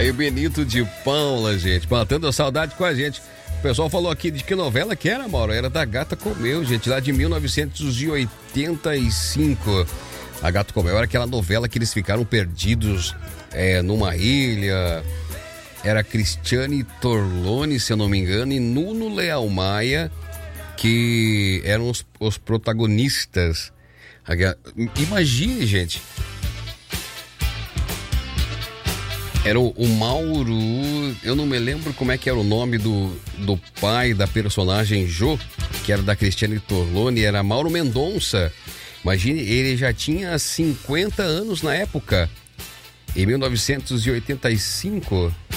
Aí, Benito de Paula, gente, matando a saudade com a gente. O pessoal falou aqui de que novela que era, Mauro? Era da Gata Comeu, gente, lá de 1985. A Gata Comeu era aquela novela que eles ficaram perdidos numa ilha. Era Cristiane Torlone, se eu não me engano, e Nuno Leal Maia, que eram os protagonistas. Imagine, gente. Era o Mauro, eu não me lembro como é que era o nome do pai da personagem Jô, que era da Cristiane Torlone, era Mauro Mendonça. Imagine, ele já tinha 50 anos na época, em 1985.